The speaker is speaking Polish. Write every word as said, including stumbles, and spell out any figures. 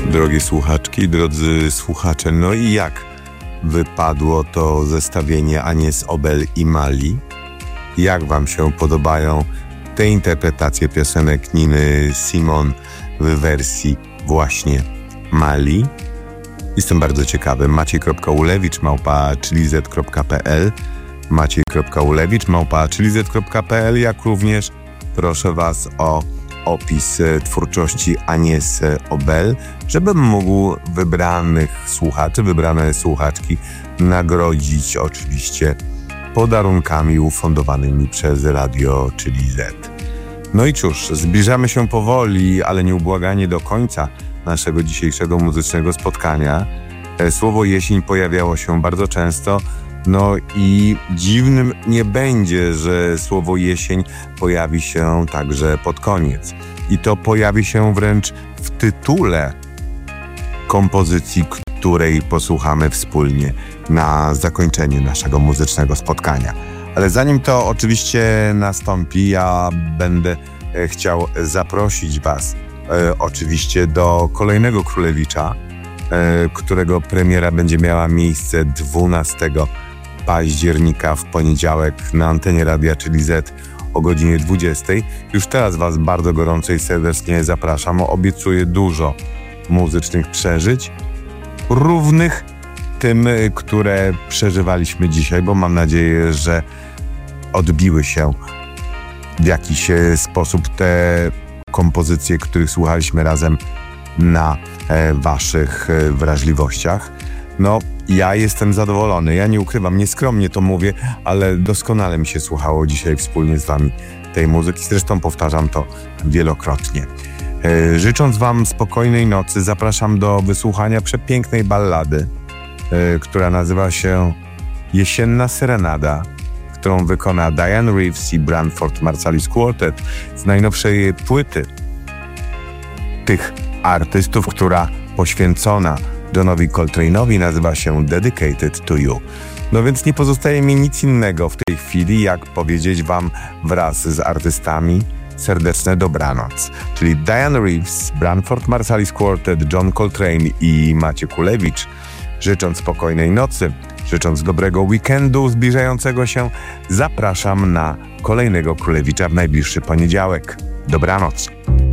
Drogie słuchaczki, drodzy słuchacze, no i jak wypadło to zestawienie Agnes Obel i Mali? Jak wam się podobają te interpretacje piosenek Niny Simon w wersji właśnie Mali? Jestem bardzo ciekawy. Maciej.ulewicz małpa chilizet kropka pe el Maciej.ulewicz małpa chilizet kropka pe el Jak również proszę was o opis twórczości Agnes Obel, żebym mógł wybranych słuchaczy, wybrane słuchaczki nagrodzić oczywiście podarunkami ufundowanymi przez Radio Chilizet. No i cóż, zbliżamy się powoli, ale nieubłaganie do końca naszego dzisiejszego muzycznego spotkania. Słowo jesień pojawiało się bardzo często, no i dziwnym nie będzie, że słowo jesień pojawi się także pod koniec. I to pojawi się wręcz w tytule kompozycji, której posłuchamy wspólnie na zakończenie naszego muzycznego spotkania. Ale zanim to oczywiście nastąpi, ja będę chciał zaprosić was e, oczywiście do kolejnego Królewicza, e, którego premiera będzie miała miejsce dwunastego października w poniedziałek na antenie Radia Chilizet o godzinie dwudziestej. Już teraz was bardzo gorąco i serdecznie zapraszam. Obiecuję dużo muzycznych przeżyć, równych tym, które przeżywaliśmy dzisiaj, bo mam nadzieję, że odbiły się w jakiś sposób te kompozycje, których słuchaliśmy razem na e, waszych e, wrażliwościach. No, ja jestem zadowolony, ja nie ukrywam, nieskromnie to mówię, ale doskonale mi się słuchało dzisiaj wspólnie z wami tej muzyki. Zresztą powtarzam to wielokrotnie. E, życząc wam spokojnej nocy, zapraszam do wysłuchania przepięknej ballady, e, która nazywa się Jesienna Serenada, którą wykona Diane Reeves i Branford Marsalis Quartet z najnowszej płyty tych artystów, która poświęcona Johnowi Coltrane'owi nazywa się Dedicated to You. No więc nie pozostaje mi nic innego w tej chwili, jak powiedzieć wam wraz z artystami serdeczne dobranoc. Czyli Diane Reeves, Branford Marsalis Quartet, John Coltrane i Maciek Ulewicz, życząc spokojnej nocy, życząc dobrego weekendu zbliżającego się, zapraszam na kolejnego Królewicza w najbliższy poniedziałek. Dobranoc.